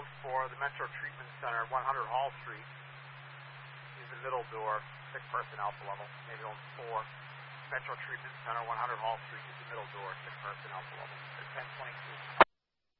Zone 4, the Metro Treatment Center, 100 Hall Street, is the middle door, 6-person alpha level. Navy Zone 4, Metro Treatment Center, 100 Hall Street is the middle door, 6-person alpha level. 1022.